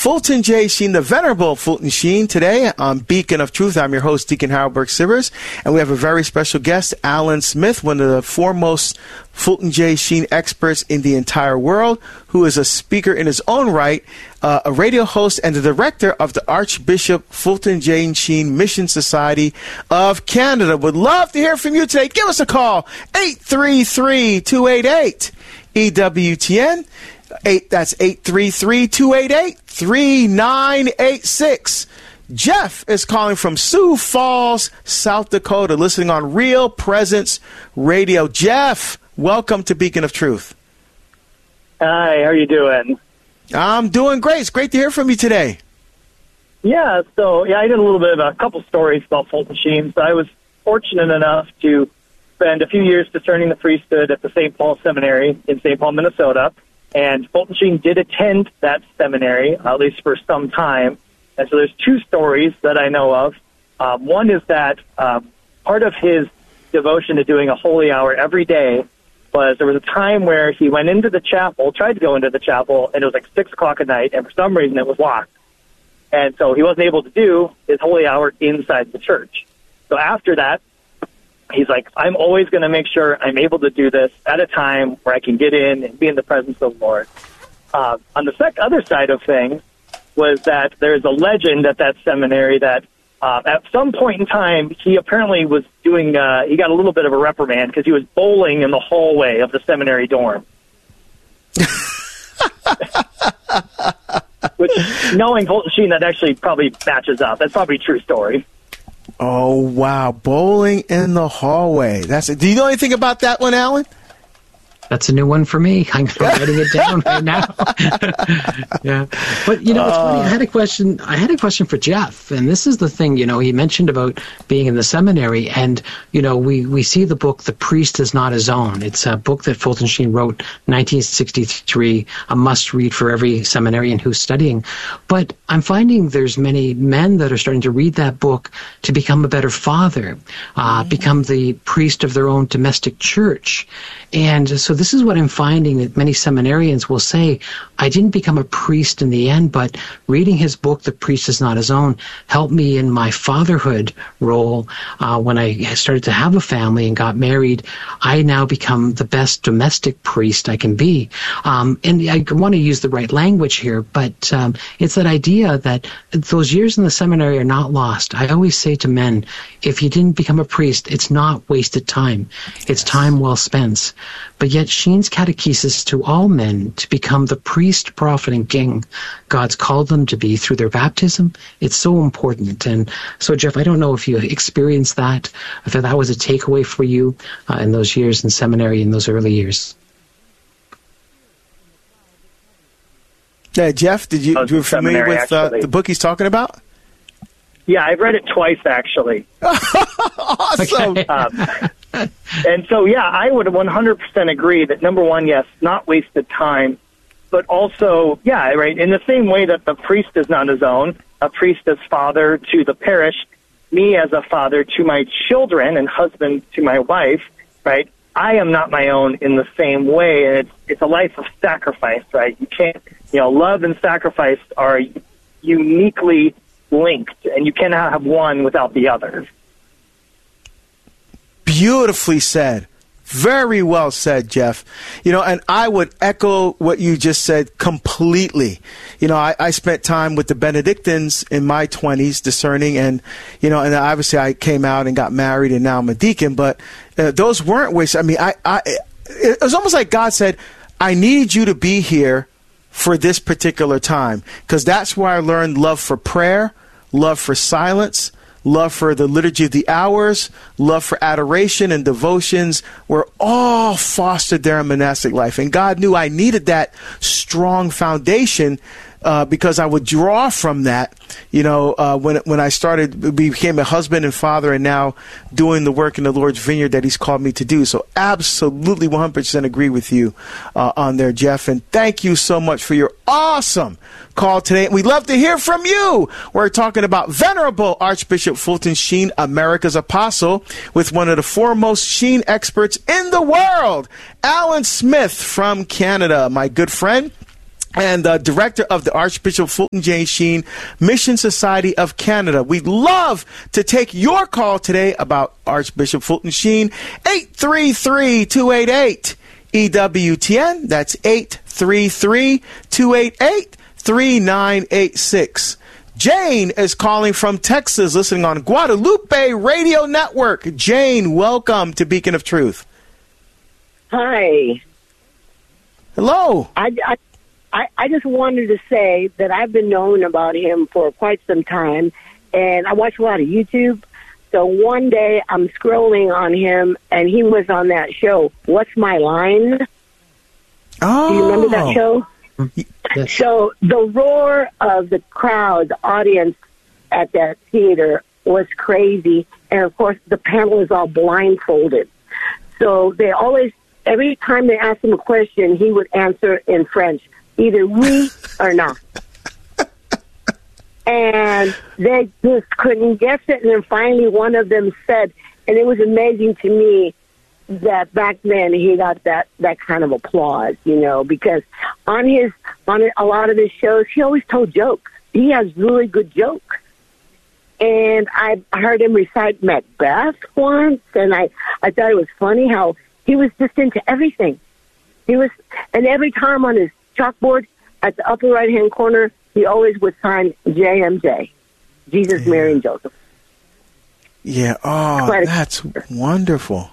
Fulton J. Sheen, the Venerable Fulton Sheen, today on Beacon of Truth. I'm your host, Deacon Harold Burke-Sivers, and we have a very special guest, Alan Smith, one of the foremost Fulton J. Sheen experts in the entire world, who is a speaker in his own right, a radio host, and the director of the Archbishop Fulton J. Sheen Mission Society of Canada. Would love to hear from you today. Give us a call, 833-288-EWTN. That's 833-288-3986. Jeff is calling from Sioux Falls, South Dakota, listening on Real Presence Radio. Jeff, welcome to Beacon of Truth. Hi, how are you doing? I'm doing great. It's great to hear from you today. I did a little bit of a couple stories about Fulton Sheen. So I was fortunate enough to spend a few years discerning the priesthood at the St. Paul Seminary in St. Paul, Minnesota. And Fulton Sheen did attend that seminary, at least for some time. And so there's two stories that I know of. One is that part of his devotion to doing a holy hour every day was there was a time where he went into the chapel, tried to go into the chapel, and it was like 6 o'clock at night, and for some reason it was locked. And so he wasn't able to do his holy hour inside the church. So after that, he's like, I'm always going to make sure I'm able to do this at a time where I can get in and be in the presence of the Lord. On the other side of things was that there's a legend at that seminary that at some point in time, he apparently was doing, he got a little bit of a reprimand because he was bowling in the hallway of the seminary dorm. Which, knowing Fulton Sheen, that actually probably matches up. That's probably a true story. Oh, wow. Bowling in the hallway. Do you know anything about that one, Alan? That's a new one for me. I'm writing it down right now. Yeah. But, it's funny. I had a question for Jeff. And this is the thing, he mentioned about being in the seminary. And, we see the book, The Priest Is Not His Own. It's a book that Fulton Sheen wrote 1963, a must-read for every seminarian who's studying. But I'm finding there's many men that are starting to read that book to become a better father, become the priest of their own domestic church. And so this is what I'm finding, that many seminarians will say, I didn't become a priest in the end, but reading his book, The Priest Is Not His Own, helped me in my fatherhood role. When I started to have a family and got married, I now become the best domestic priest I can be. And I want to use the right language here, but it's that idea that those years in the seminary are not lost. I always say to men, if you didn't become a priest, it's not wasted time. It's time well spent. But yet Sheen's catechesis to all men to become the priest, prophet, and king God's called them to be through their baptism, it's so important. And so, Jeff, I don't know if you experienced that, if that was a takeaway for you in those years in seminary, in those early years. Yeah, Jeff, you were familiar with the book he's talking about? Yeah, I've read it twice, actually. Awesome. And so, I would 100% agree that, number one, yes, not wasted time, but also, right, in the same way that the priest is not his own, a priest is father to the parish, me as a father to my children and husband to my wife, right, I am not my own in the same way, and it's a life of sacrifice, right? You can't, love and sacrifice are uniquely linked, and you cannot have one without the other. Beautifully said. Very well said, Jeff. And I would echo what you just said completely. I spent time with the Benedictines in my 20s discerning, and obviously I came out and got married, and now I'm a deacon, but those weren't wasted. I mean, it was almost like God said, I need you to be here for this particular time, because that's where I learned love for prayer, love for silence, love for the liturgy of the hours, love for adoration and devotions were all fostered there in monastic life. And God knew I needed that strong foundation because I would draw from that, when I became a husband and father, and now doing the work in the Lord's vineyard that he's called me to do. So absolutely 100% agree with you on there, Jeff. And thank you so much for your awesome call today. We'd love to hear from you. We're talking about Venerable Archbishop Fulton Sheen, America's Apostle, with one of the foremost Sheen experts in the world, Alan Smith from Canada, my good friend. and director of the Archbishop Fulton J. Sheen Mission Society of Canada. We'd love to take your call today about Archbishop Fulton Sheen. 833-288-EWTN. That's 833-288-3986. Jane is calling from Texas, listening on Guadalupe Radio Network. Jane, welcome to Beacon of Truth. Hi. Hello. I just wanted to say that I've been knowing about him for quite some time, and I watch a lot of YouTube. So one day I'm scrolling on him, and he was on that show, What's My Line? Oh. Do you remember that show? Yes. So the roar of the crowd, the audience at that theater was crazy, and of course the panel is all blindfolded. So they always, every time they asked him a question, he would answer in French. Either oui or not. And they just couldn't guess it. And then finally one of them said, and it was amazing to me that back then he got that kind of applause, because on a lot of his shows, he always told jokes. He has really good jokes. And I heard him recite Macbeth once, and I thought it was funny how he was just into everything. And every time on his chalkboard at the upper right-hand corner, he always would sign JMJ, Jesus, Mary, and Joseph. Yeah, that's wonderful.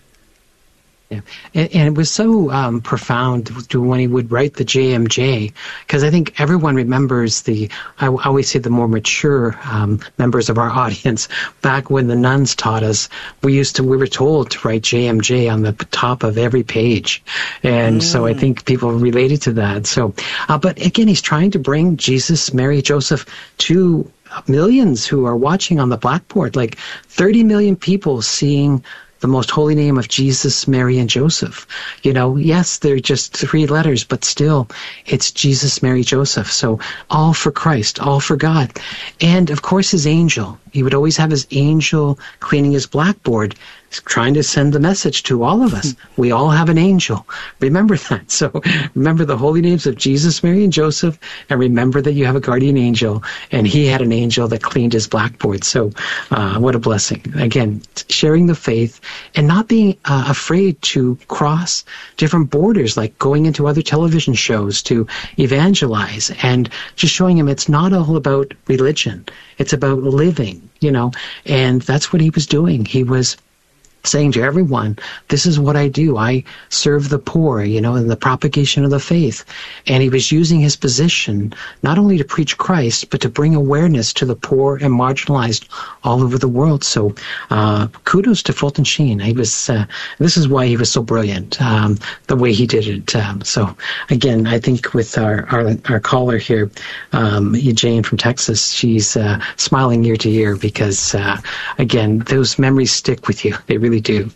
Yeah. And it was so profound when he would write the JMJ, because I think everyone remembers I always say the more mature members of our audience, back when the nuns taught us, we were told to write JMJ on the top of every page. And so I think people related to that. So, but again, he's trying to bring Jesus, Mary, Joseph to millions who are watching on the blackboard, like 30 million people seeing the most holy name of Jesus, Mary, and Joseph. Yes, they're just 3 letters, but still, it's Jesus, Mary, Joseph. So all for Christ, all for God. And, of course, his angel. He would always have his angel cleaning his blackboard, trying to send the message to all of us. We all have an angel. Remember that. So remember the holy names of Jesus, Mary, and Joseph, and remember that you have a guardian angel, and he had an angel that cleaned his blackboard. So what a blessing. Again, sharing the faith and not being afraid to cross different borders, like going into other television shows to evangelize, and just showing him it's not all about religion. It's about living, and that's what he was doing. He was saying to everyone, this is what I do. I serve the poor, in the propagation of the faith. And he was using his position not only to preach Christ, but to bring awareness to the poor and marginalized all over the world. So kudos to Fulton Sheen. This is why he was so brilliant, the way he did it. So again, I think with our caller here, Jane from Texas, she's smiling ear to ear because, again, those memories stick with you. They really do.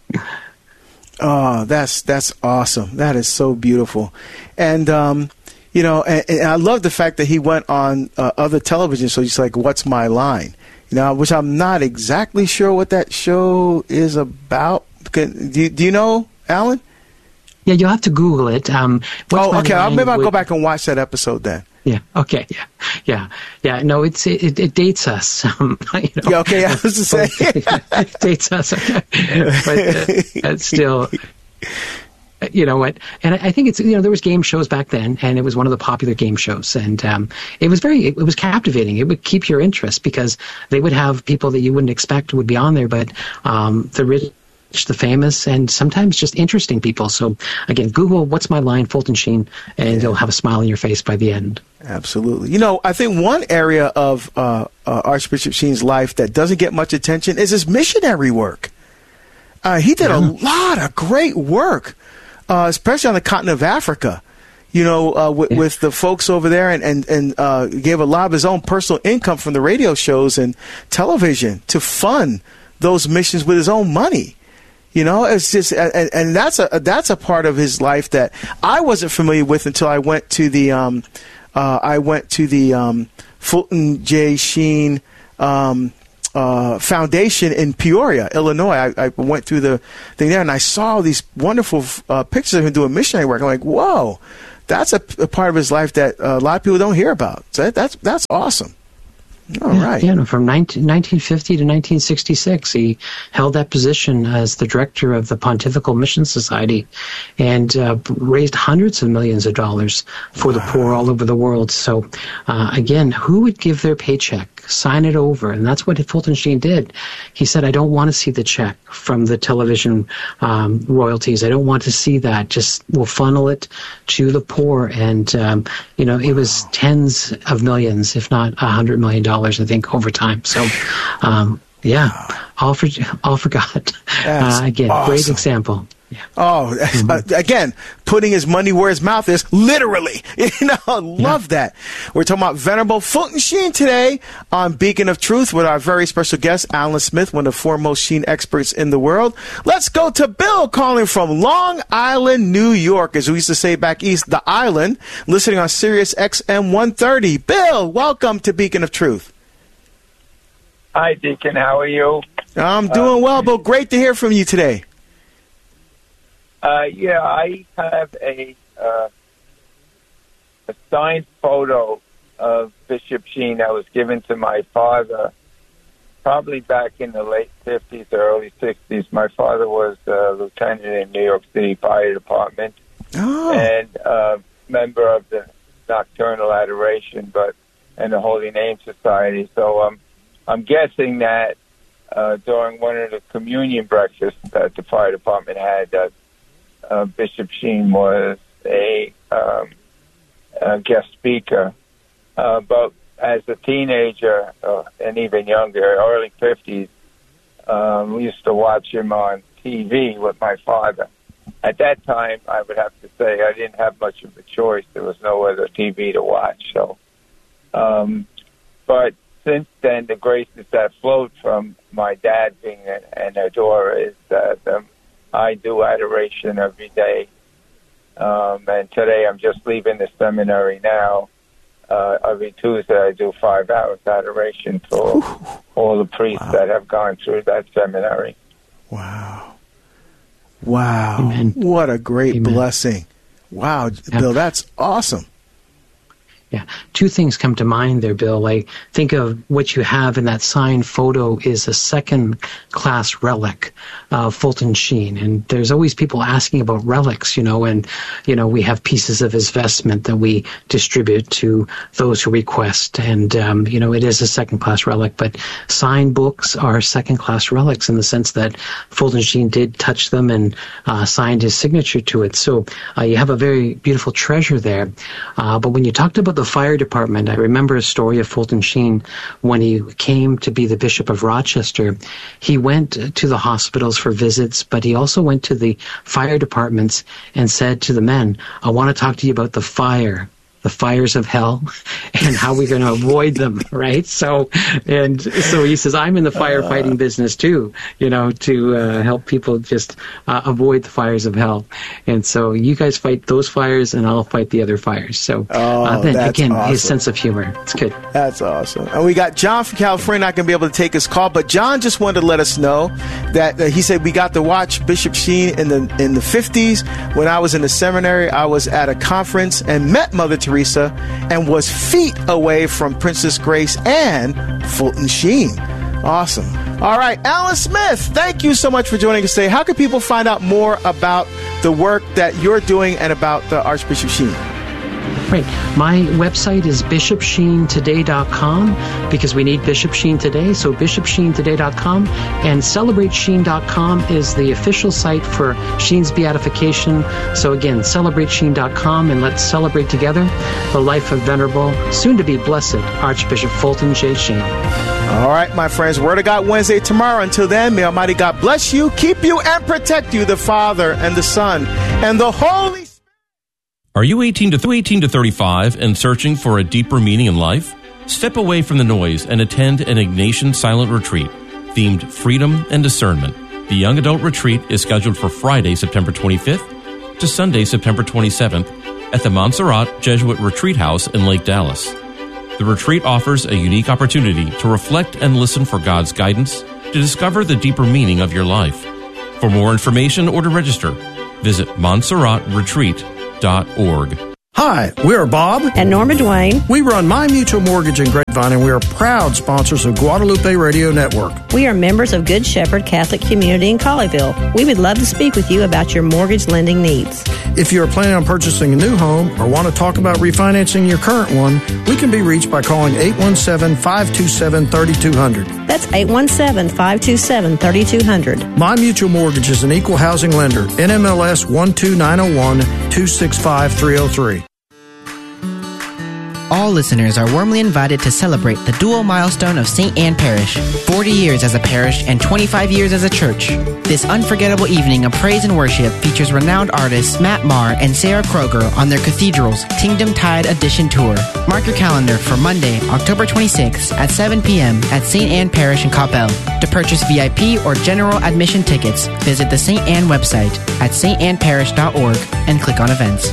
Oh, that's awesome. That is so beautiful. And, and I love the fact that he went on other television shows, like What's My Line, which I'm not exactly sure what that show is about. Do you know, Alan? Yeah, you'll have to Google it. Okay. Maybe I'll go back and watch that episode then. Yeah. Okay. Yeah. No, it dates us. Yeah. Okay. I was to say it dates us. Okay. But still, you know what? And I think it's there was game shows back then, and it was one of the popular game shows, and it was captivating. It would keep your interest because they would have people that you wouldn't expect would be on there, but the rich, the famous, and sometimes just interesting people. So again, Google What's My Line, Fulton Sheen, and you'll have a smile on your face by the end. Absolutely. I think one area of Archbishop Sheen's life that doesn't get much attention is his missionary work. He did a lot of great work, especially on the continent of Africa. With the folks over there, and gave a lot of his own personal income from the radio shows and television to fund those missions with his own money. It's just, and that's a part of his life that I wasn't familiar with until I went to the Fulton J. Sheen Foundation in Peoria, Illinois. I went through the thing there, and I saw these wonderful pictures of him doing missionary work. I'm like, whoa, that's a part of his life that a lot of people don't hear about. So that's awesome. All right. Yeah, from 1950 to 1966, he held that position as the director of the Pontifical Mission Society and raised hundreds of millions of dollars for the poor all over the world. So, again, who would give their paycheck, sign it over? And that's what Fulton Sheen did. He said, I don't want to see the check from the television royalties. I don't want to see that. Just we'll funnel it to the poor. And, it was tens of millions, if not $100 million. I think over time. So, all for God. Again, awesome. Great example. Yeah. Oh, again, putting his money where his mouth is, literally. Love that. We're talking about Venerable Fulton Sheen today on Beacon of Truth with our very special guest, Alan Smith, one of the foremost Sheen experts in the world. Let's go to Bill calling from Long Island, New York, as we used to say back east, the island, listening on Sirius XM 130. Bill, welcome to Beacon of Truth. Hi, Deacon. How are you? I'm doing well, Bill. Great to hear from you today. I have a signed photo of Bishop Sheen that was given to my father probably back in the late 50s, early 60s. My father was a lieutenant in New York City Fire Department and a member of the Nocturnal Adoration and the Holy Name Society. So I'm guessing that during one of the communion breakfasts that the fire department had, that Bishop Sheen was a guest speaker. But as a teenager and even younger, early 50s, we used to watch him on TV with my father. At that time, I would have to say I didn't have much of a choice. There was no other TV to watch. So, but since then, the graces that flowed from my dad being an adorer is that I do adoration every day. And today I'm just leaving the seminary now. Every Tuesday I do 5 hours adoration for all the priests that have gone through that seminary. Wow. Wow. Amen. What a great Amen. blessing. Wow, Bill, that's awesome. Yeah. Two things come to mind there, Bill. Like, think of what you have in that signed photo is a second-class relic of Fulton Sheen. And there's always people asking about relics, and, we have pieces of his vestment that we distribute to those who request. And, it is a second-class relic. But signed books are second-class relics in the sense that Fulton Sheen did touch them and signed his signature to it. So you have a very beautiful treasure there. But when you talked about the fire department, I remember a story of Fulton Sheen when he came to be the Bishop of Rochester. He went to the hospitals for visits, but he also went to the fire departments and said to the men, I want to talk to you about the fires of hell and how we're going to avoid them, right? So he says, I'm in the firefighting business too, to help people just avoid the fires of hell. And so you guys fight those fires and I'll fight the other fires. So again, awesome. His sense of humor, it's good. That's awesome. And we got John from California, not going to be able to take his call, but John just wanted to let us know that he said we got to watch Bishop Sheen in the 50s. When I was in the seminary, I was at a conference and met Mother Teresa and was feet away from Princess Grace and Fulton Sheen. Awesome. All right, Alan Smith, thank you so much for joining us today. How can people find out more about the work that you're doing and about the Archbishop Sheen? Right. My website is bishopsheentoday.com because we need Bishop Sheen today. So bishopsheentoday.com, and celebratesheen.com is the official site for Sheen's beatification. So again, celebratesheen.com, and let's celebrate together the life of Venerable, soon to be blessed, Archbishop Fulton J. Sheen. All right, my friends, Word of God Wednesday tomorrow. Until then, may Almighty God bless you, keep you, and protect you, the Father and the Son and the Holy Spirit. Are you 18 to 35 and searching for a deeper meaning in life? Step away from the noise and attend an Ignatian silent retreat themed Freedom and Discernment. The Young Adult Retreat is scheduled for Friday, September 25th to Sunday, September 27th at the Montserrat Jesuit Retreat House in Lake Dallas. The retreat offers a unique opportunity to reflect and listen for God's guidance to discover the deeper meaning of your life. For more information or to register, visit montserratretreat.org. Hi, we are Bob and Norma Dwayne. We run My Mutual Mortgage in Grapevine, and we are proud sponsors of Guadalupe Radio Network. We are members of Good Shepherd Catholic Community in Colleyville. We would love to speak with you about your mortgage lending needs. If you are planning on purchasing a new home or want to talk about refinancing your current one, we can be reached by calling 817-527-3200. That's 817-527-3200. My Mutual Mortgage is an equal housing lender. NMLS 12901-265303. All listeners are warmly invited to celebrate the dual milestone of St. Anne Parish, 40 years as a parish and 25 years as a church. This unforgettable evening of praise and worship features renowned artists Matt Maher and Sarah Kroger on their Cathedral's Kingdom Tide Edition Tour. Mark your calendar for Monday, October 26th at 7 p.m. at St. Anne Parish in Coppell. To purchase VIP or general admission tickets, visit the St. Anne website at stanneparish.org and click on events.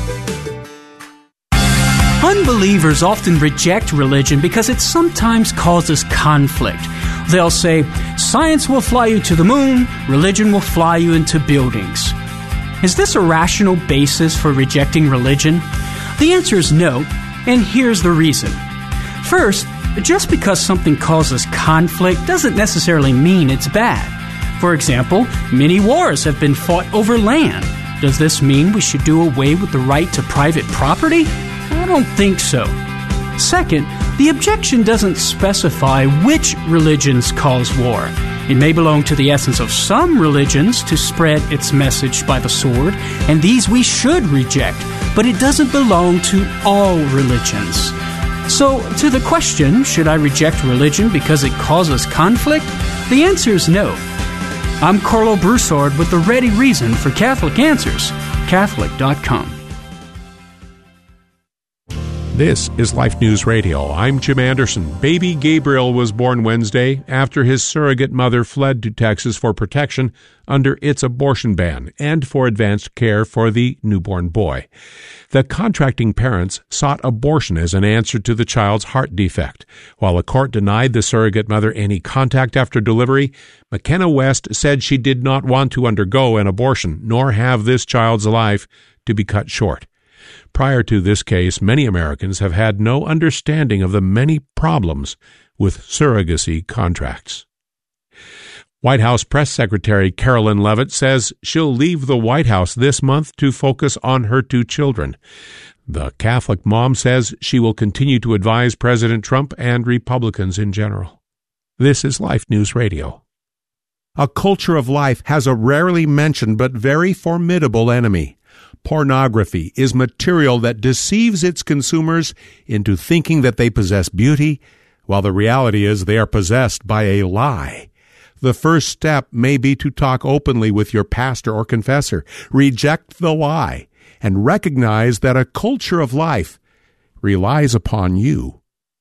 Unbelievers often reject religion because it sometimes causes conflict. They'll say, science will fly you to the moon, religion will fly you into buildings. Is this a rational basis for rejecting religion? The answer is no, and here's the reason. First, just because something causes conflict doesn't necessarily mean it's bad. For example, many wars have been fought over land. Does this mean we should do away with the right to private property? I don't think so. Second, the objection doesn't specify which religions cause war. It may belong to the essence of some religions to spread its message by the sword, and these we should reject, but it doesn't belong to all religions. So, to the question, should I reject religion because it causes conflict? The answer is no. I'm Carlo Broussard with the ready reason for Catholic Answers, Catholic.com. This is Life News Radio. I'm Jim Anderson. Baby Gabriel was born Wednesday after his surrogate mother fled to Texas for protection under its abortion ban and for advanced care for the newborn boy. The contracting parents sought abortion as an answer to the child's heart defect. While a court denied the surrogate mother any contact after delivery, McKenna West said she did not want to undergo an abortion nor have this child's life to be cut short. Prior to this case, many Americans have had no understanding of the many problems with surrogacy contracts. White House Press Secretary Carolyn Leavitt says she'll leave the White House this month to focus on her two children. The Catholic mom says she will continue to advise President Trump and Republicans in general. This is Life News Radio. A culture of life has a rarely mentioned but very formidable enemy. Pornography is material that deceives its consumers into thinking that they possess beauty, while the reality is they are possessed by a lie. The first step may be to talk openly with your pastor or confessor, reject the lie, and recognize that a culture of life relies upon you.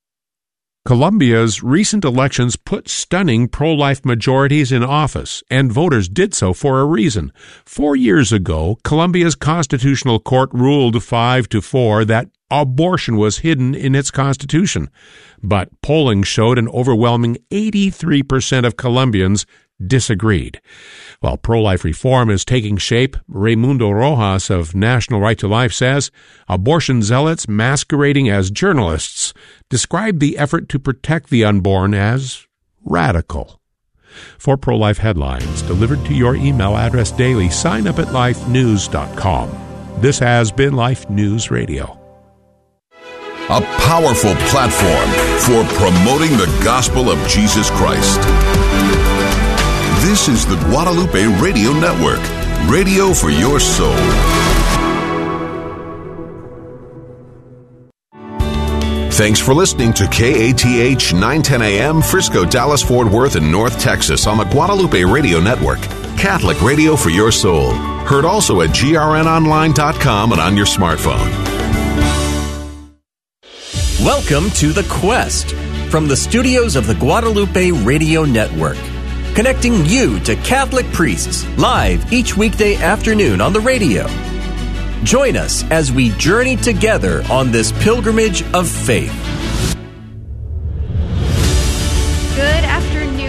Colombia's recent elections put stunning pro-life majorities in office, and voters did so for a reason. 4 years ago, Colombia's constitutional court ruled 5-4 that abortion was hidden in its constitution. But polling showed an overwhelming 83% of Colombians disagreed. While pro-life reform is taking shape, Raimundo Rojas of National Right to Life says abortion zealots masquerading as journalists describe the effort to protect the unborn as radical. For pro-life headlines delivered to your email address daily, sign up at lifenews.com. This has been Life News Radio. A powerful platform for promoting the gospel of Jesus Christ. This is the Guadalupe Radio Network, radio for your soul. Thanks for listening to KATH 910 AM, Frisco, Dallas, Fort Worth, and North Texas on the Guadalupe Radio Network, Catholic radio for your soul. Heard also at grnonline.com and on your smartphone. Welcome to The Quest from the studios of the Guadalupe Radio Network. Connecting you to Catholic priests live each weekday afternoon on the radio. Join us as we journey together on this pilgrimage of faith. Good afternoon,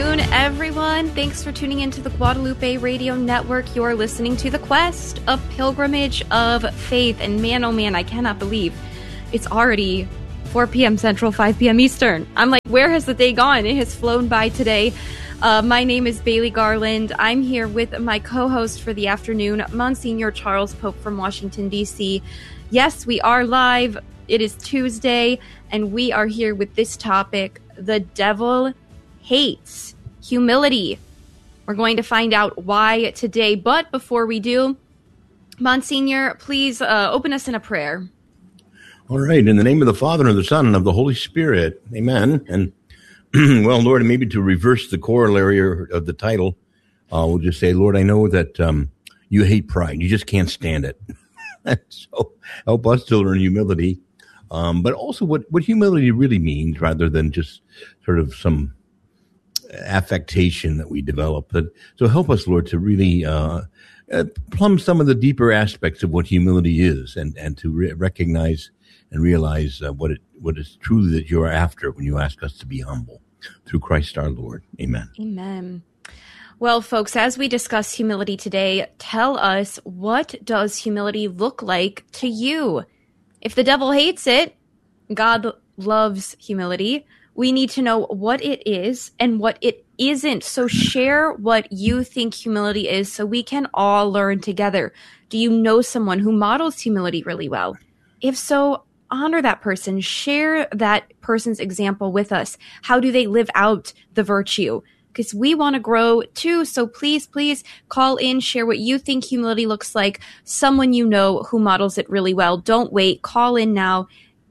everyone. Thanks for tuning into the Guadalupe Radio Network. You're listening to The Quest, a pilgrimage of faith. And man, oh man, I cannot believe it's already 4 p.m. Central, 5 p.m. Eastern. I'm like, where has the day gone? It has flown by today. My name is Bailey Garland. I'm here with my co-host for the afternoon, Monsignor Charles Pope from Washington, D.C. Yes, we are live. It is Tuesday, and we are here with this topic: the devil hates humility. We're going to find out why today. But before we do, Monsignor, please open us in a prayer. All right. In the name of the Father, and of the Son, and of the Holy Spirit. Amen. And, well, Lord, maybe to reverse the corollary of the title, we'll just say, Lord, I know that you hate pride. You just can't stand it. So help us to learn humility, but also what humility really means, rather than just sort of some affectation that we develop. So help us, Lord, to really plumb some of the deeper aspects of what humility is, and to recognize and realize what is truly that you are after when you ask us to be humble through Christ our Lord. Amen. Amen. Well, folks, as we discuss humility today, tell us, what does humility look like to you? If the devil hates it, God loves humility. We need to know what it is and what it isn't. So share what you think humility is so we can all learn together. Do you know someone who models humility really well? If so, honor that person. Share that person's example with us. How do they live out the virtue? Because we want to grow too. So please, please call in, share what you think humility looks like. Someone you know who models it really well. Don't wait. Call in now.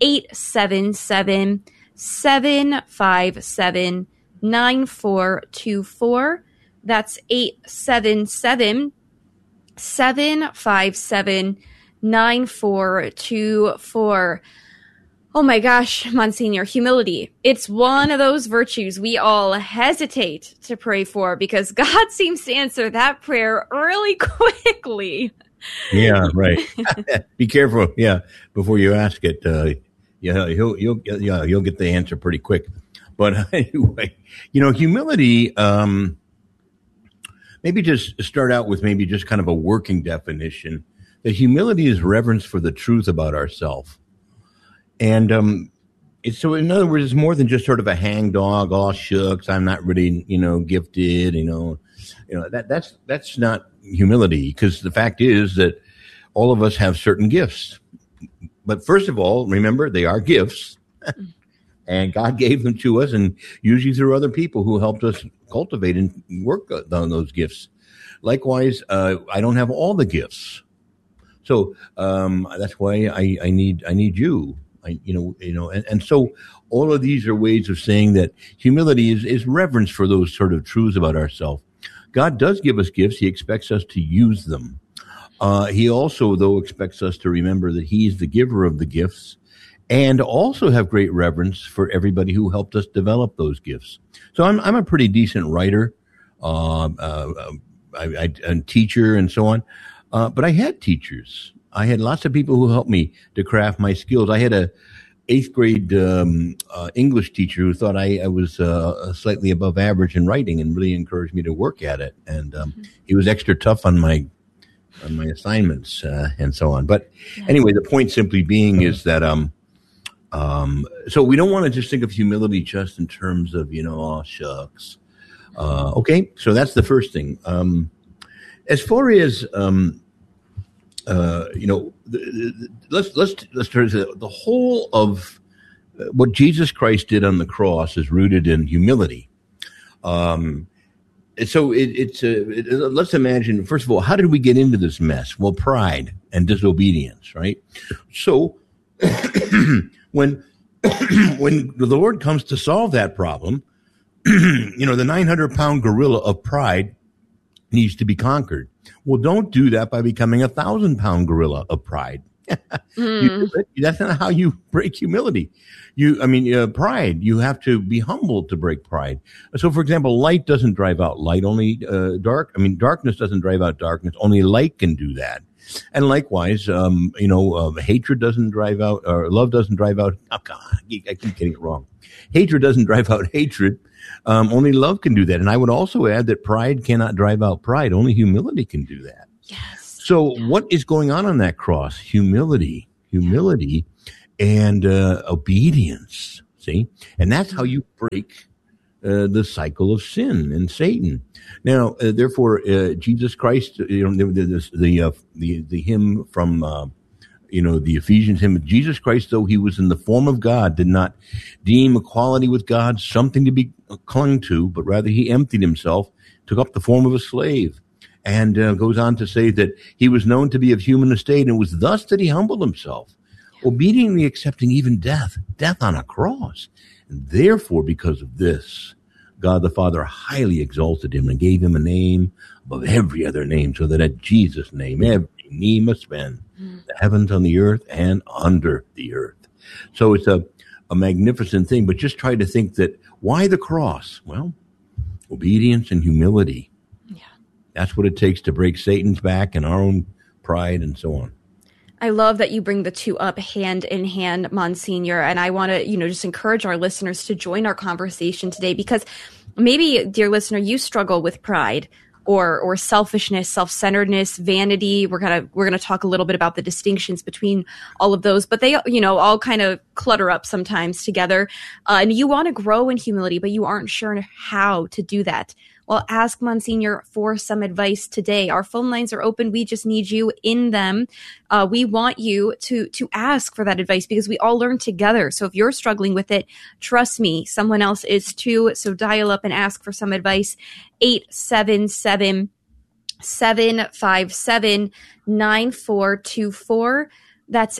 877-757-9424. That's 877-757-9424. Oh my gosh, Monsignor, humility. It's one of those virtues we all hesitate to pray for because God seems to answer that prayer really quickly. Yeah, right. Be careful. Yeah, before you ask it, you'll get the answer pretty quick. But anyway, humility. Maybe just start out with maybe just kind of a working definition. That humility is reverence for the truth about ourselves. And so in other words, it's more than just sort of a hangdog, all shucks, I'm not really, gifted, that's not humility, because the fact is that all of us have certain gifts. But first of all, remember, they are gifts, and God gave them to us, and usually through other people who helped us cultivate and work on those gifts. Likewise, I don't have all the gifts. So that's why I need you. And so all of these are ways of saying that humility is reverence for those sort of truths about ourselves. God does give us gifts. He expects us to use them. He also, though, expects us to remember that he's the giver of the gifts, and also have great reverence for everybody who helped us develop those gifts. So I'm a pretty decent writer, a teacher, and so on. But I had teachers. I had lots of people who helped me to craft my skills. I had a 8th grade English teacher who thought I was slightly above average in writing and really encouraged me to work at it. And he was extra tough on my assignments and so on. But anyway, the point simply being is that so we don't want to just think of humility just in terms of, oh, shucks. Okay, so that's the first thing. As far as let's turn to the whole of what Jesus Christ did on the cross is rooted in humility. So let's imagine, first of all, how did we get into this mess? Well, pride and disobedience, right? So when the Lord comes to solve that problem, the 900-pound gorilla of pride needs to be conquered. Well, don't do that by becoming a 1,000-pound gorilla of pride. That's not how you break humility. Pride. You have to be humble to break pride. So, for example, light doesn't drive out light. Only darkness doesn't drive out darkness. Only light can do that. And likewise, hatred doesn't drive out, or love doesn't drive out. Oh, God, I keep getting it wrong. Hatred doesn't drive out hatred. Only love can do that. And I would also add that pride cannot drive out pride. Only humility can do that. Yes. So what is going on that cross? Humility and obedience. See? And that's how you break the cycle of sin and Satan. Now, therefore, Jesus Christ, the hymn from, the Ephesians hymn, Jesus Christ, though he was in the form of God, did not deem equality with God something to be clung to, but rather he emptied himself, took up the form of a slave, and goes on to say that he was known to be of human estate, and it was thus that he humbled himself, obediently accepting even death on a cross. And therefore, because of this, God the Father highly exalted him and gave him a name above every other name, so that at Jesus' name every knee must bend, the heavens, on the earth, and under the earth. So it's a magnificent thing, but just try to think that, why the cross? Well, obedience and humility. Yeah. That's what it takes to break Satan's back and our own pride and so on. I love that you bring the two up hand in hand, Monsignor. And I want to, just encourage our listeners to join our conversation today, because maybe, dear listener, you struggle with pride or selfishness, self-centeredness, vanity. We're gonna talk a little bit about the distinctions between all of those, but they, all kind of clutter up sometimes together. And you want to grow in humility, but you aren't sure how to do that. Well, ask Monsignor for some advice today. Our phone lines are open. We just need you in them. We want you to ask for that advice, because we all learn together. So if you're struggling with it, trust me, someone else is too. So dial up and ask for some advice. 877-757-9424. That's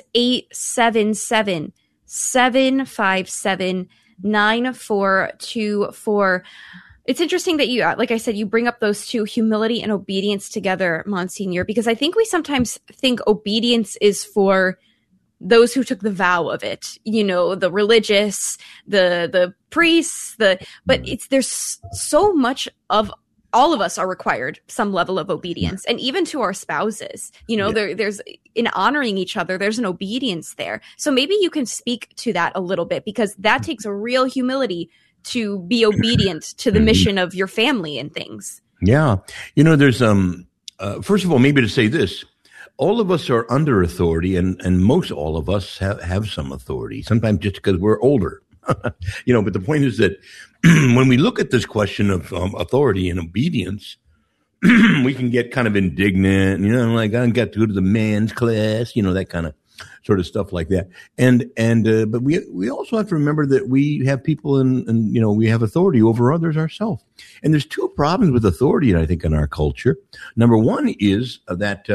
877-757-9424. It's interesting that you, like I said, you bring up those two, humility and obedience, together, Monsignor, because I think we sometimes think obedience is for those who took the vow of it, the religious, the priests, but there's so much of, all of us are required some level of obedience, and even to our spouses, there's in honoring each other, there's an obedience there. So maybe you can speak to that a little bit, because that takes a real humility to be obedient to the mission of your family and things. Yeah. There's, first of all, maybe to say this, all of us are under authority, and most all of us have some authority, sometimes just because we're older. But the point is that when we look at this question of authority and obedience, we can get kind of indignant, like, I got to go to the man's class, that kind of sort of stuff like that. But we also have to remember that we have people and we have authority over others ourselves. And there's two problems with authority, I think, in our culture. Number one is that,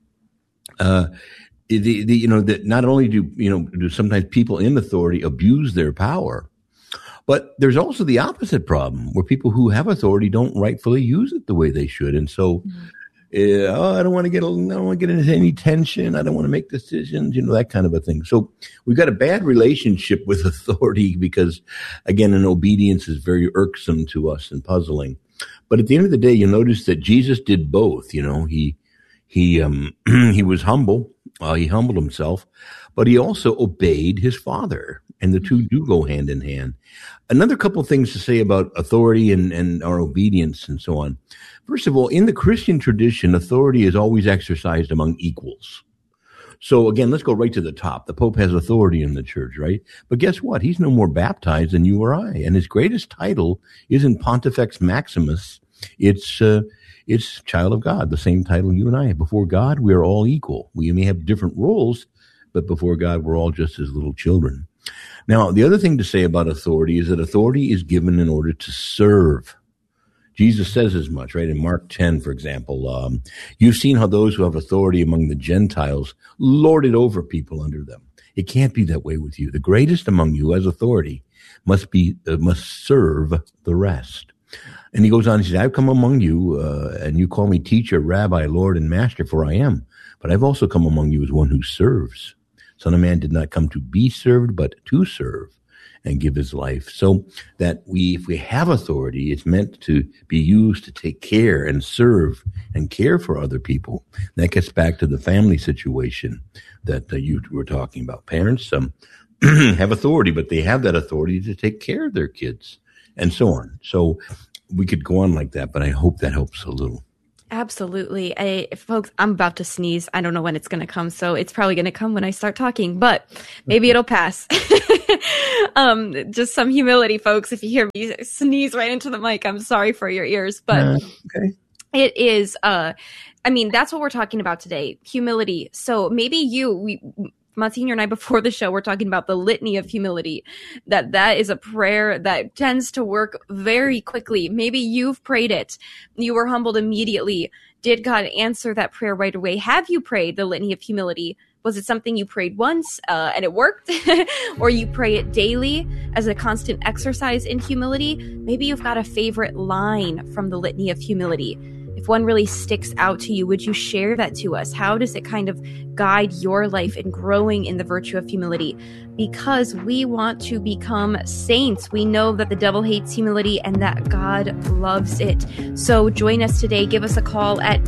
that not only do sometimes people in authority abuse their power, but there's also the opposite problem, where people who have authority don't rightfully use it the way they should. And so, I don't want to get into any tension. I don't want to make decisions, that kind of a thing. So we've got a bad relationship with authority, because, again, an obedience is very irksome to us and puzzling. But at the end of the day, you'll notice that Jesus did both. He was humble. He humbled himself, but he also obeyed his Father, and the two do go hand in hand. Another couple of things to say about authority and our obedience and so on. First of all, in the Christian tradition, authority is always exercised among equals. So again, let's go right to the top. The Pope has authority in the church, right? But guess what? He's no more baptized than you or I. And his greatest title isn't Pontifex Maximus. It's child of God, the same title you and I have. Before God, we are all equal. We may have different roles, but before God, we're all just as little children. Now, the other thing to say about authority is that authority is given in order to serve. Jesus says as much, right? In Mark 10, for example, you've seen how those who have authority among the Gentiles lord it over people under them. It can't be that way with you. The greatest among you as authority must serve the rest. And he goes on, he says, I've come among you, and you call me teacher, rabbi, Lord, and master, for I am. But I've also come among you as one who serves. Son of Man did not come to be served, but to serve, and give his life. So that if we have authority, it's meant to be used to take care and serve and care for other people. That gets back to the family situation that you were talking about. Parents have authority, but they have that authority to take care of their kids and so on. So we could go on like that, but I hope that helps a little. Absolutely. Folks, I'm about to sneeze. I don't know when it's going to come, so it's probably going to come when I start talking, but maybe it'll pass. Just some humility, folks. If you hear me sneeze right into the mic, I'm sorry for your ears, but okay. It is, that's what we're talking about today, humility. So maybe Monsignor and I, before the show, we're talking about the litany of humility, that is a prayer that tends to work very quickly. Maybe you've prayed it. You were humbled immediately. Did God answer that prayer right away? Have you prayed the litany of humility? Was it something you prayed once and it worked? Or you pray it daily as a constant exercise in humility? Maybe you've got a favorite line from the litany of humility. If one really sticks out to you, would you share that to us? How does it kind of guide your life in growing in the virtue of humility? Because we want to become saints. We know that the devil hates humility and that God loves it. So join us today. Give us a call at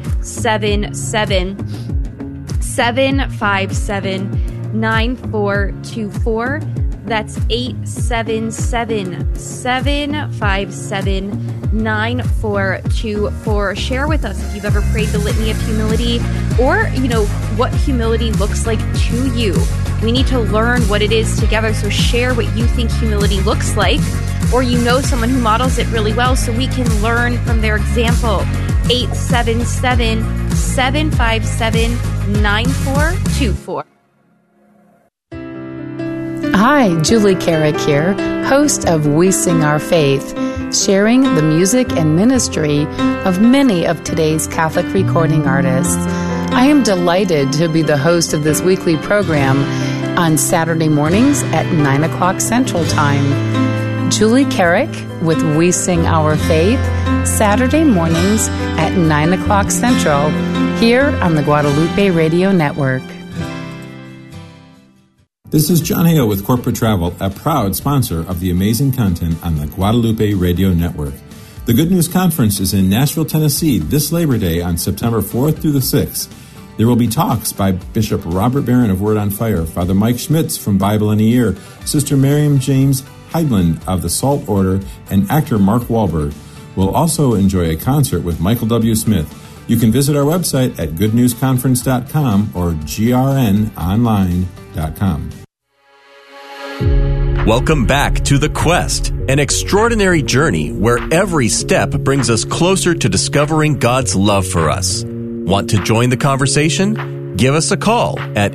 877-757-9424. That's 877-757-9424. Share with us if you've ever prayed the litany of humility, or, what humility looks like to you. We need to learn what it is together, so share what you think humility looks like, or someone who models it really well so we can learn from their example. 877-757-9424. Hi, Julie Carrick here, host of We Sing Our Faith, sharing the music and ministry of many of today's Catholic recording artists. I am delighted to be the host of this weekly program on Saturday mornings at 9 o'clock Central Time. Julie Carrick with We Sing Our Faith, Saturday mornings at 9 o'clock Central, here on the Guadalupe Radio Network. This is John Hale with Corporate Travel, a proud sponsor of the amazing content on the Guadalupe Radio Network. The Good News Conference is in Nashville, Tennessee this Labor Day on September 4th through the 6th. There will be talks by Bishop Robert Barron of Word on Fire, Father Mike Schmitz from Bible in a Year, Sister Miriam James Heidland of the Salt Order, and actor Mark Wahlberg. We'll also enjoy a concert with Michael W. Smith. You can visit our website at goodnewsconference.com or grnonline.com. Welcome back to The Quest, an extraordinary journey where every step brings us closer to discovering God's love for us. Want to join the conversation? Give us a call at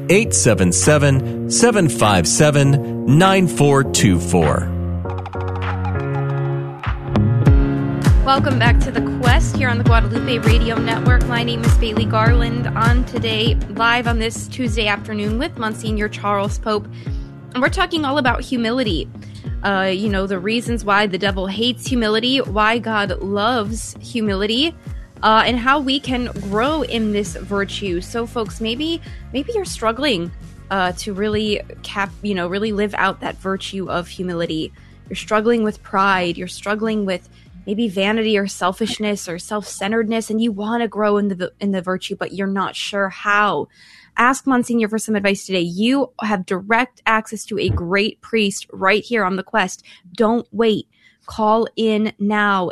877-757-9424. Welcome back to The Quest here on the Guadalupe Radio Network. My name is Bailey Garland. On today, live on this Tuesday afternoon with Monsignor Charles Pope. And we're talking all about humility. The reasons why the devil hates humility, why God loves humility, and how we can grow in this virtue. So, folks, maybe you're struggling to really really live out that virtue of humility. You're struggling with pride. You're struggling with maybe vanity or selfishness or self-centeredness, and you want to grow in the virtue, but you're not sure how. Ask Monsignor for some advice today. You have direct access to a great priest right here on The Quest. Don't wait. Call in now.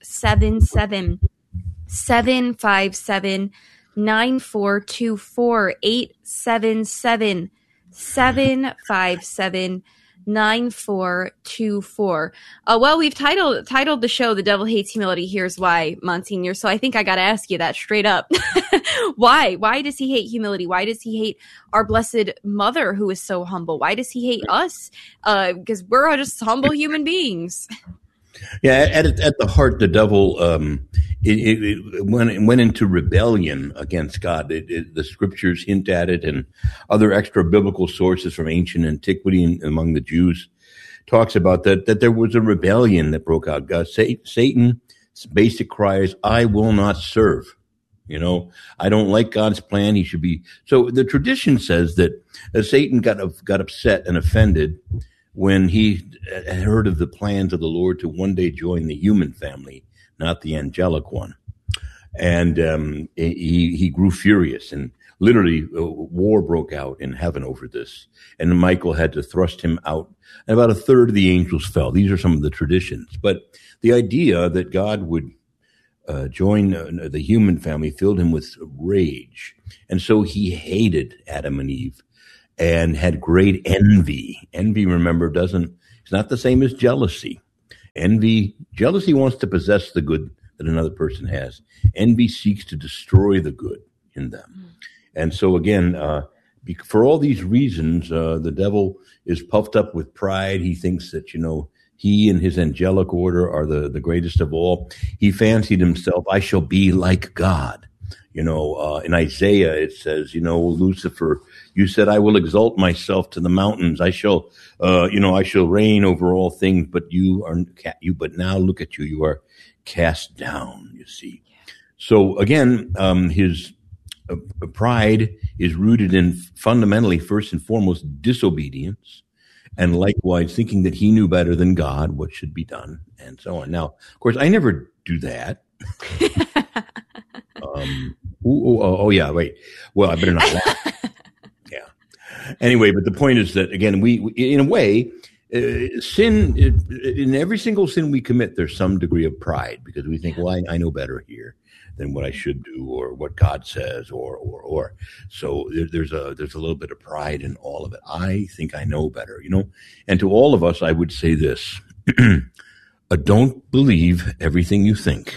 877-757-9424. 877-757-9424. Well, we've titled the show "The Devil Hates Humility." Here's why, Monsignor. So I think I got to ask you that straight up. Why? Why does he hate humility? Why does he hate our Blessed Mother, who is so humble? Why does he hate us? Because we're just humble human beings. Yeah, at the heart, the devil it went into rebellion against God. The scriptures hint at it, and other extra biblical sources from ancient antiquity among the Jews talks about that there was a rebellion that broke out. Satan's basic cry is, "I will not serve." I don't like God's plan. He should be. So the tradition says that Satan got upset and offended when he had heard of the plans of the Lord to one day join the human family, not the angelic one. And he grew furious, and literally war broke out in heaven over this. And Michael had to thrust him out, and about a third of the angels fell. These are some of the traditions. But the idea that God would join the human family filled him with rage. And so he hated Adam and Eve and had great envy. Envy, remember, it's not the same as jealousy. Jealousy wants to possess the good that another person has. Envy seeks to destroy the good in them. And so again, for all these reasons, the devil is puffed up with pride. He thinks that, he and his angelic order are the greatest of all. He fancied himself, I shall be like God. In Isaiah, it says, Lucifer, you said, I will exalt myself to the mountains. I shall reign over all things, but but now look at you. You are cast down, you see. So again, his pride is rooted in fundamentally, first and foremost, disobedience, and likewise thinking that he knew better than God what should be done, and so on. Now, of course, I never do that. Yeah, wait. Well, I better not laugh. Yeah. Anyway, but the point is that, again, we in a way, sin, in every single sin we commit, there's some degree of pride because we think, well, I know better here than what I should do or what God says or. So there's a little bit of pride in all of it. I think I know better, And to all of us, I would say this. Don't believe everything you think.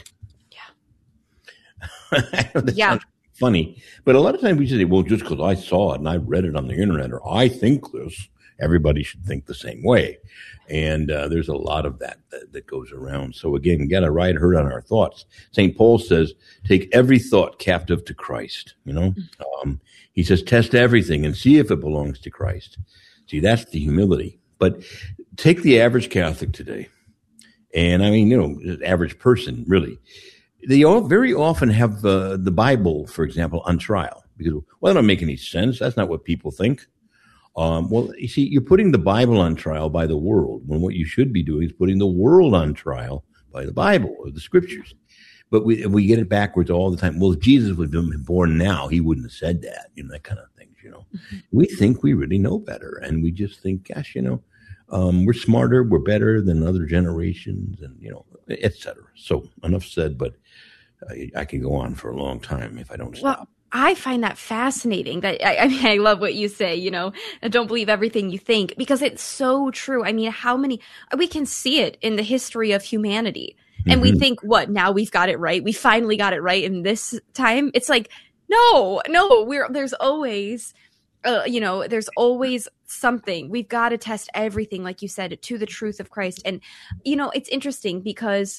That sounds funny, but a lot of times we say, well, just because I saw it and I read it on the internet or I think this, everybody should think the same way. And there's a lot of that goes around. So again, we got to ride herd on our thoughts. St. Paul says, take every thought captive to Christ. He says, test everything and see if it belongs to Christ. See, that's the humility. But take the average Catholic today. And I mean, the average person, really. They all very often have the Bible, for example, on trial because, well, that don't make any sense. That's not what people think. Well, you see, you're putting the Bible on trial by the world when what you should be doing is putting the world on trial by the Bible or the Scriptures. But we get it backwards all the time. Well, if Jesus would have been born now, he wouldn't have said that, that kind of thing, Mm-hmm. We think we really know better, and we just think, gosh, we're smarter, we're better than other generations, and, et cetera. So enough said, but I can go on for a long time if I don't stop. Well, I find that fascinating. That I love what you say, don't believe everything you think, because it's so true. I mean, we can see it in the history of humanity. And we think, what, now we've got it right? We finally got it right in this time? It's like, no, there's always, there's always something. We've got to test everything, like you said, to the truth of Christ. And, it's interesting because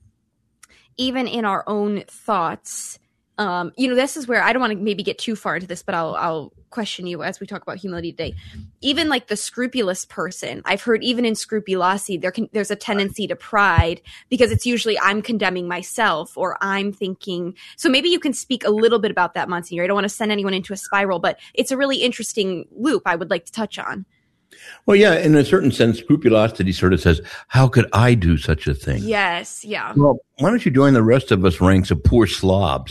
even in our own thoughts, this is where I don't want to maybe get too far into this, but I'll question you as we talk about humility today. Even like the scrupulous person, I've heard even in scrupulosity, there's a tendency to pride because it's usually I'm condemning myself or I'm thinking. So maybe you can speak a little bit about that, Monsignor. I don't want to send anyone into a spiral, but it's a really interesting loop I would like to touch on. Well, yeah, in a certain sense, scrupulosity sort of says, how could I do such a thing? Yes, yeah. Well, why don't you join the rest of us ranks of poor slobs,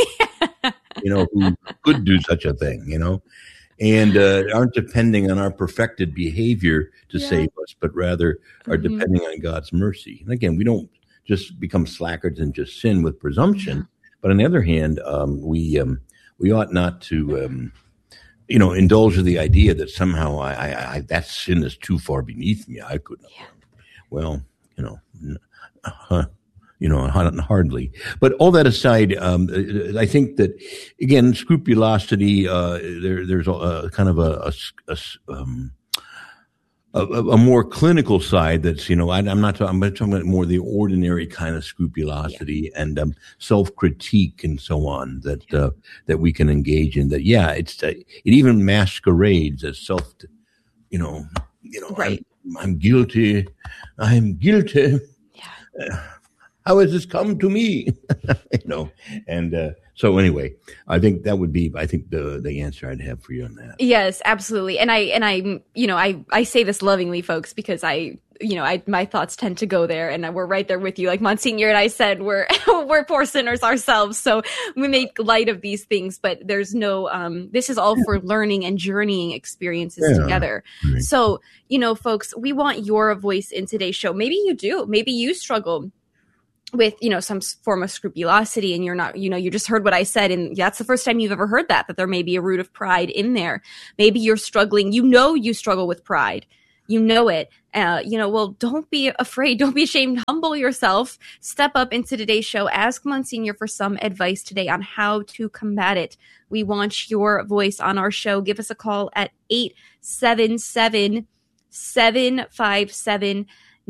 who could do such a thing, and aren't depending on our perfected behavior to save us, but rather are depending on God's mercy. And again, we don't just become slackers and just sin with presumption, but on the other hand, we ought not to indulge in the idea that somehow that sin is too far beneath me. I couldn't have done. Well, hardly. But all that aside, I think that, again, scrupulosity, there's a kind of a more clinical side that's, I'm talking about more the ordinary kind of scrupulosity and self-critique and so on that we can engage in. That, it even masquerades as right. I'm guilty. How has this come to me? And so anyway, I think that would be, the answer I'd have for you on that. Yes, absolutely. And I say this lovingly, folks, because my thoughts tend to go there, and we're right there with you. Like Monsignor and I said, we're poor sinners ourselves, so we make light of these things, but there's no, this is all for learning and journeying experiences together. Right. So, folks, we want your voice in today's show. Maybe you do. Maybe you struggle with, some form of scrupulosity, and you're not, you just heard what I said, and that's the first time you've ever heard that there may be a root of pride in there. Maybe you're struggling, you struggle with pride. You know it. Well, don't be afraid. Don't be ashamed. Humble yourself. Step up into today's show. Ask Monsignor for some advice today on how to combat it. We want your voice on our show. Give us a call at 877-757-9424.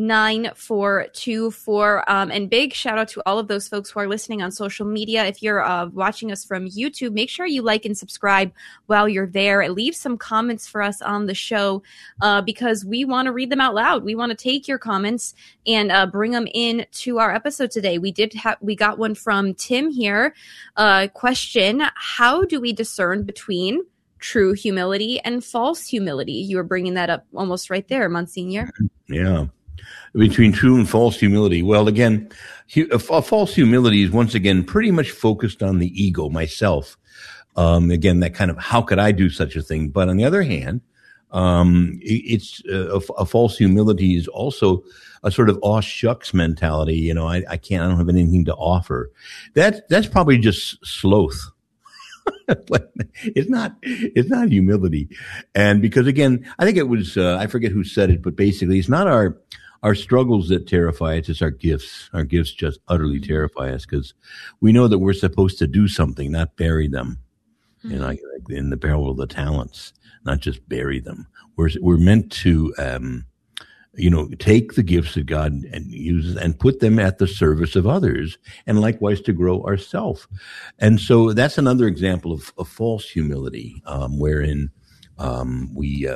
And big shout out to all of those folks who are listening on social media. If you're watching us from YouTube, make sure you like and subscribe while you're there. Leave some comments for us on the show because we want to read them out loud. We want to take your comments and bring them in to our episode today. We got one from Tim here. Question: how do we discern between true humility and false humility? You were bringing that up almost right there, Monsignor. Yeah. Between true and false humility. Well, again, false humility is once again pretty much focused on the ego, myself. Again, that kind of, how could I do such a thing? But on the other hand, it's a false humility is also a sort of aw shucks mentality. I don't have anything to offer. That's probably just sloth. It's not humility. And because again, I think it was, I forget who said it, but basically it's not our struggles that terrify us, it's our gifts. Our gifts just utterly terrify us because we know that we're supposed to do something, not bury them. Mm-hmm. Like in the parable of the talents, not just bury them. We're meant to, take the gifts that God uses and put them at the service of others, and likewise to grow ourselves. And so that's another example of false humility, wherein we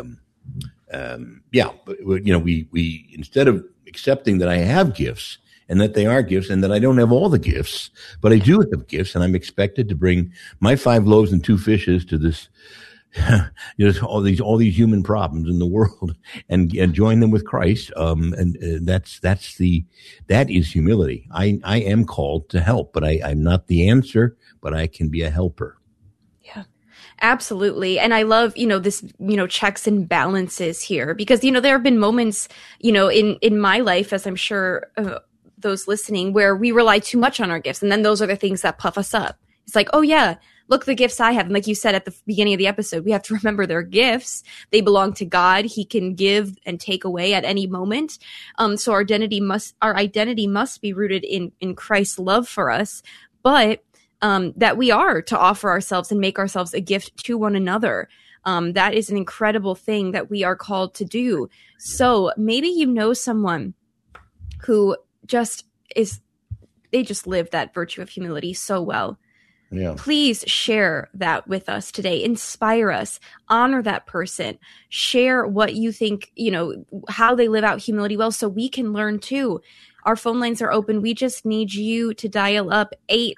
instead of accepting that I have gifts and that they are gifts and that I don't have all the gifts, but I do have gifts, and I'm expected to bring my 5 loaves and 2 fishes to this, all these human problems in the world and join them with Christ. That is humility. I am called to help, but I'm not the answer, but I can be a helper. Absolutely. And I love, this, checks and balances here because, there have been moments, in my life, as I'm sure those listening, where we rely too much on our gifts. And then those are the things that puff us up. It's like, oh yeah, look, the gifts I have. And like you said at the beginning of the episode, we have to remember they're gifts. They belong to God. He can give and take away at any moment. So our identity must be rooted in Christ's love for us. But that we are to offer ourselves and make ourselves a gift to one another. That is an incredible thing that we are called to do. So maybe someone who they just live that virtue of humility so well. Yeah. Please share that with us today. Inspire us. Honor that person. Share what you think, how they live out humility well so we can learn too. Our phone lines are open. We just need you to dial up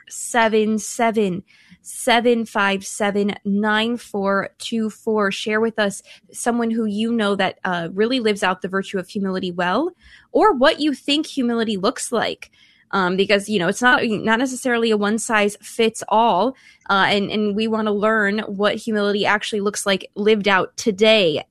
877-757-9424. Share with us someone who that really lives out the virtue of humility well, or what you think humility looks like. Because, it's not necessarily a one size fits all. And we want to learn what humility actually looks like lived out today.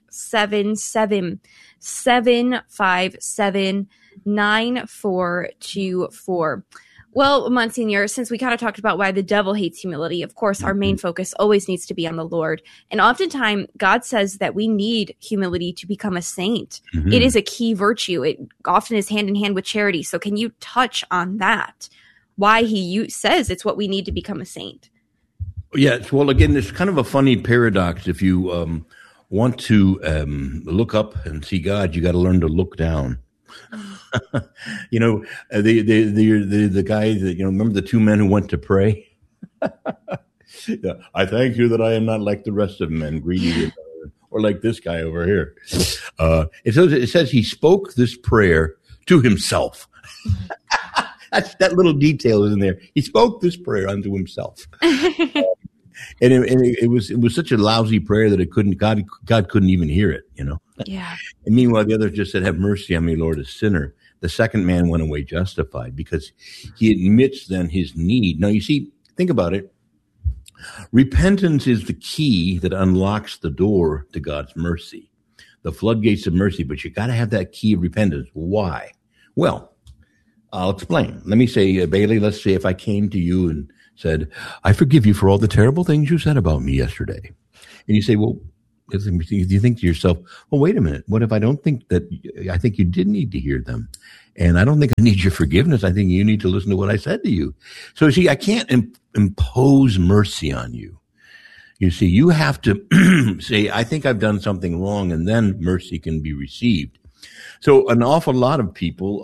877-757-9424. Well, Monsignor, since we kind of talked about why the devil hates humility, of course, our main focus always needs to be on the Lord. And oftentimes, God says that we need humility to become a saint. Mm-hmm. It is a key virtue. It often is hand in hand with charity. So can you touch on that? Why he says it's what we need to become a saint? Yes. Well, again, it's kind of a funny paradox. If you want to look up and see God, you got to learn to look down. The guy that, remember the 2 men who went to pray? I thank you that I am not like the rest of men, greedy or like this guy over here. It says he spoke this prayer to himself. that little detail is in there. He spoke this prayer unto himself. And it was such a lousy prayer that God couldn't even hear it, you know. Yeah. And meanwhile, the other just said, "Have mercy on me, Lord, a sinner." The second man went away justified because he admits then his need. Now, you see, think about it. Repentance is the key that unlocks the door to God's mercy, the floodgates of mercy. But you got to have that key of repentance. Why? Well, I'll explain. Let me say, Bailey, let's say if I came to you and said, "I forgive you for all the terrible things you said about me yesterday." And you say, well, you think to yourself, well, wait a minute. What if I don't think that? I think you did need to hear them. And I don't think I need your forgiveness. I think you need to listen to what I said to you. So, see, I can't impose mercy on you. You see, you have to say, I think I've done something wrong, and then mercy can be received. So an awful lot of people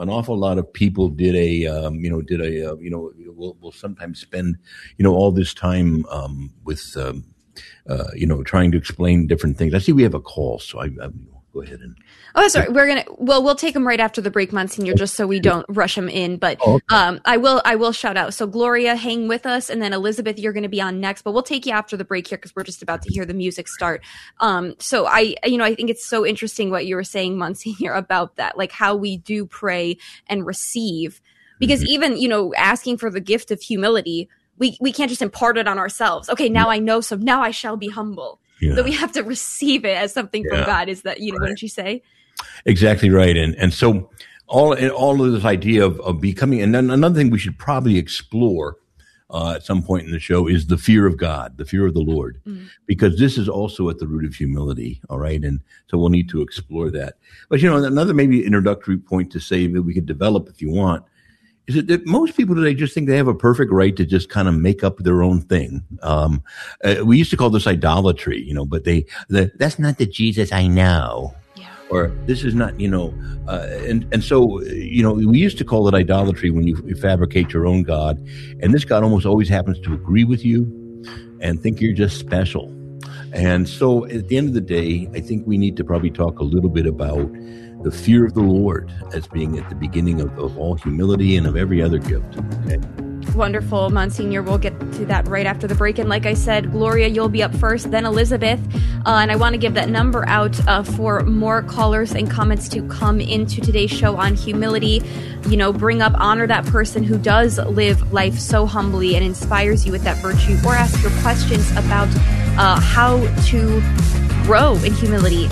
will sometimes spend, all this time with, trying to explain different things. I see we have a call, so I go ahead and. Oh, sorry. We'll take them right after the break, Monsignor, just so we don't rush them in. But I will shout out. So Gloria, hang with us, and then Elizabeth, you're going to be on next. But we'll take you after the break here because we're just about to hear the music start. So I think it's so interesting what you were saying, Monsignor, about that, like how we do pray and receive, because even asking for the gift of humility, we can't just impart it on ourselves. Okay, now I know, so now I shall be humble. Yeah. So we have to receive it as something from God. Is that, wouldn't you say? Exactly right. And so all of this idea of becoming, and then another thing we should probably explore at some point in the show is the fear of God, the fear of the Lord, because this is also at the root of humility. All right. And so we'll need to explore that. But, another maybe introductory point to say that we could develop if you want is that most people today just think they have a perfect right to just kind of make up their own thing. We used to call this idolatry, but that's not the Jesus I know. Or this is not, and so, we used to call it idolatry when you fabricate your own God. And this God almost always happens to agree with you and think you're just special. And so at the end of the day, I think we need to probably talk a little bit about the fear of the Lord as being at the beginning of all humility and of every other gift. Okay? Wonderful, Monsignor. We'll get to that right after the break. And like I said, Gloria, you'll be up first, then Elizabeth. And I want to give that number out for more callers and comments to come into today's show on humility. Bring up, honor that person who does live life so humbly and inspires you with that virtue, or ask your questions about how to grow in humility.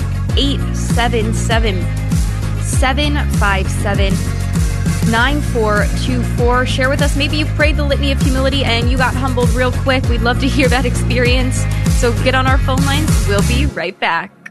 877-757-9424. Share with us. Maybe you prayed the litany of humility and you got humbled real quick. We'd love to hear that experience. So get on our phone lines. We'll be right back.